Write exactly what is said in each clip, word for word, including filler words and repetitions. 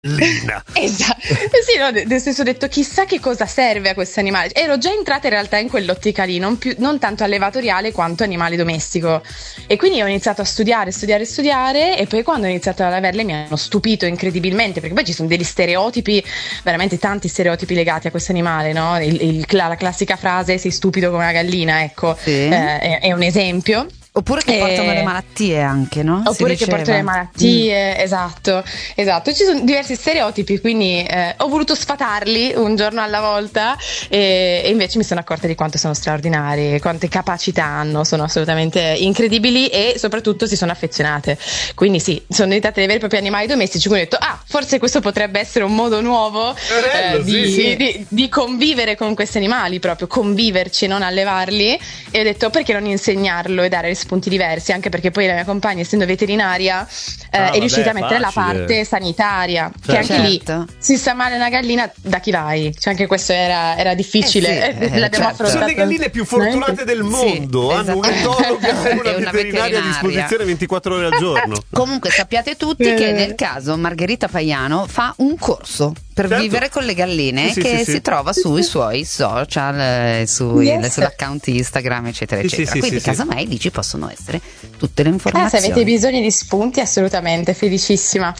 Lina. Esatto, sì, no, nel senso ho detto chissà che cosa serve a questo animale. Ero già entrata in realtà in quell'ottica lì, non, più, non tanto allevatoriale quanto animale domestico, e quindi ho iniziato a studiare, studiare, studiare, e poi quando ho iniziato ad averle mi hanno stupito incredibilmente, perché poi ci sono degli stereotipi, veramente tanti stereotipi legati a questo animale, no? Il, il, la classica frase sei stupido come una gallina, ecco, sì. eh, è, è un esempio. Oppure che portano eh, le malattie anche, no? Oppure che portano le malattie, mm. esatto, esatto. Ci sono diversi stereotipi, quindi eh, ho voluto sfatarli un giorno alla volta, e, e invece mi sono accorta di quanto sono straordinari, quante capacità hanno, sono assolutamente incredibili, e soprattutto si sono affezionate. Quindi sì, sono diventate dei veri e propri animali domestici, quindi ho detto, ah, forse questo potrebbe essere un modo nuovo bello, eh, di, sì, sì. Di, di convivere con questi animali, proprio conviverci, non allevarli, e ho detto perché non insegnarlo e dare spunti diversi, anche perché poi la mia compagna, essendo veterinaria, eh, ah, è riuscita vabbè, a mettere facile. la parte sanitaria, certo. che anche certo. lì si sta male una gallina, da chi vai? Cioè anche questo era, era difficile, eh sì, eh, l'abbiamo certo. Sono le galline più fortunate del mondo, sì, hanno un esatto. etologa e una, E una veterinaria, veterinaria a disposizione ventiquattro ore al giorno. Comunque sappiate tutti che nel caso Margherita Paiano fa un corso per certo. vivere con le galline, sì, sì, che sì, si sì. trova sui suoi social, eh, sui, Yes. sull'account Instagram, eccetera, Sì, eccetera. sì, sì, Quindi sì, casomai lì ci possono essere tutte le Ah, informazioni. se avete bisogno di spunti, assolutamente, felicissima.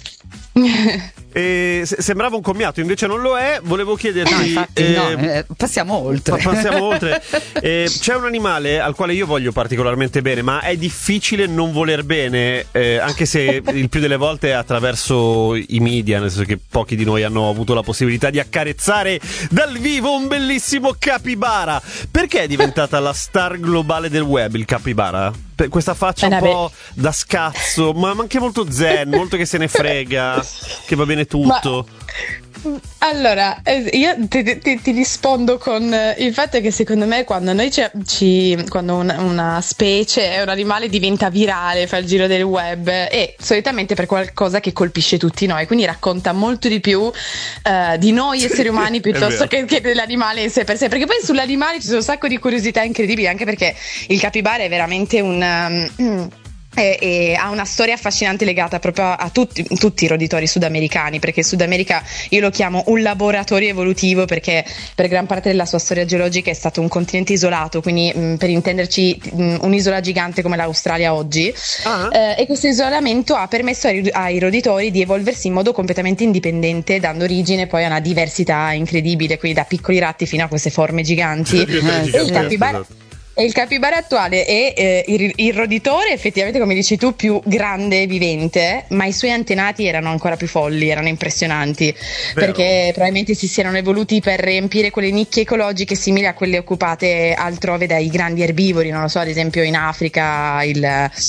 E se- sembrava un commiato, invece non lo è. Volevo chiederti, No, infatti, eh, no, eh, passiamo oltre. pa- passiamo oltre. Eh, c'è un animale al quale io voglio particolarmente bene, ma è difficile non voler bene, eh, anche se il più delle volte è attraverso i media, nel senso che pochi di noi hanno avuto la possibilità di accarezzare dal vivo un bellissimo capibara. Perché è diventata la star globale del web il capibara? Per questa faccia un Eh, po' da scazzo, ma anche molto zen, molto che se ne frega, che va bene tutto. Ma, allora, eh, io ti, ti- ti rispondo con eh, il fatto che secondo me quando noi ci, ci- quando una, una specie, un animale diventa virale, fa il giro del web, è solitamente per qualcosa che colpisce tutti noi, quindi racconta molto di più eh, di noi esseri umani piuttosto che, che dell'animale in sé per sé, perché poi sull'animale ci sono un sacco di curiosità incredibili, anche perché il capibara è veramente un... um, E, e ha una storia affascinante legata proprio a, a tutti, tutti i roditori sudamericani, perché il Sud America io lo chiamo un laboratorio evolutivo, perché per gran parte della sua storia geologica è stato un continente isolato, quindi mh, per intenderci mh, un'isola gigante come l'Australia oggi. Ah. Eh, e questo isolamento ha permesso ai, ai roditori di evolversi in modo completamente indipendente, dando origine poi a una diversità incredibile, quindi da piccoli ratti fino a queste forme giganti. Gigantesche, E il capibara esatto. E il capibara attuale è eh, il, il roditore, effettivamente, come dici tu, più grande e vivente, ma i suoi antenati erano ancora più folli, erano impressionanti, Vero. perché probabilmente si siano evoluti per riempire quelle nicchie ecologiche simili a quelle occupate altrove dai grandi erbivori, non lo so, ad esempio in Africa il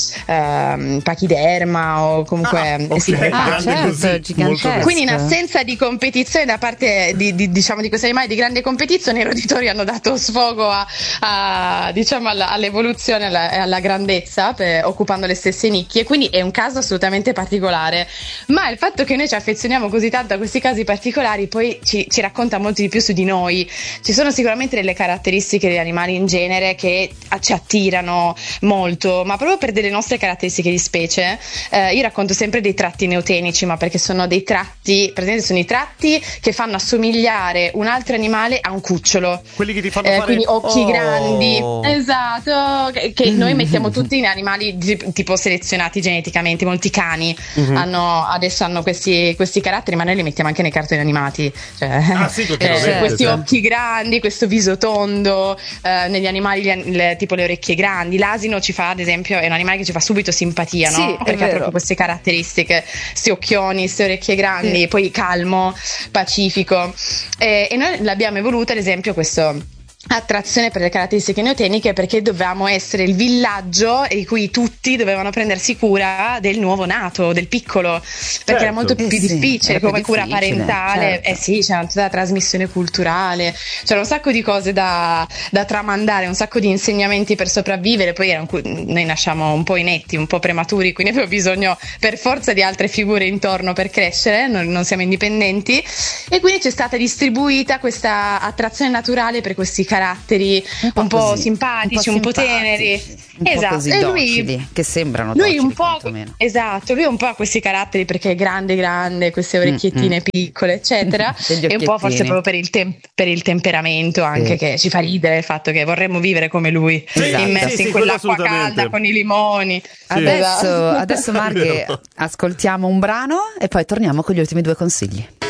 ehm, pachiderma o comunque... Ah, eh, ok, sì. Ah, grande certo, così, gigantesco. molto bene. Quindi in assenza di competizione da parte di, di, diciamo, di questi animali di grande competizione, i roditori hanno dato sfogo a, a, diciamo alla, all'evoluzione e alla, alla grandezza, per, occupando le stesse nicchie, quindi è un caso assolutamente particolare, ma il fatto che noi ci affezioniamo così tanto a questi casi particolari poi ci, ci racconta molto di più su di noi. Ci sono sicuramente delle caratteristiche degli animali in genere che ci attirano molto, ma proprio per delle nostre caratteristiche di specie. eh, io racconto sempre dei tratti neotenici, ma perché sono dei tratti, praticamente sono i tratti che fanno assomigliare un altro animale a un cucciolo. Quelli che ti fanno Eh, fare quindi occhi oh. grandi, esatto, che, che noi mettiamo tutti in animali di- tipo selezionati geneticamente. Molti cani Mhm. hanno, adesso hanno questi, questi caratteri, ma noi li mettiamo anche nei cartoni animati, cioè, Ah, sì, continuamente, eh, questi certo. occhi grandi, questo viso tondo, eh, negli animali le- le- tipo le orecchie grandi. L'asino ci fa, ad esempio, è un animale che ci fa subito simpatia, no? Sì, è Perché ha vero. proprio queste caratteristiche, questi occhioni, queste orecchie grandi, Sì. poi calmo, pacifico. E, e noi l'abbiamo evoluto, ad esempio, questo attrazione per le caratteristiche neoteniche, perché dovevamo essere il villaggio in cui tutti dovevano prendersi cura del nuovo nato, del piccolo, perché Certo. era molto Eh più sì, difficile era più come cura difficile, parentale. certo. Eh sì, c'era tutta la trasmissione culturale, c'era un sacco di cose da, da tramandare, un sacco di insegnamenti per sopravvivere. Poi erano, noi nasciamo un po' inetti, un po' prematuri, quindi avevo bisogno per forza di altre figure intorno per crescere, non, non siamo indipendenti, e quindi c'è stata distribuita questa attrazione naturale per questi caratteri un po', un po così, simpatici, un po', un po teneri, un esatto. po' così E docili, lui, che sembrano lui docili un po', quantomeno. esatto, lui un po' ha questi caratteri perché è grande grande, queste orecchiettine Mm-mm. piccole, eccetera, e un po' forse proprio per il, tem- per il temperamento anche, Sì. che ci fa ridere il fatto che vorremmo vivere come lui, Esatto. immersi Sì, sì, in quello quell'acqua assolutamente. calda con i limoni. Adesso, Esatto. adesso Marghe, Vero. ascoltiamo un brano e poi torniamo con gli ultimi due consigli.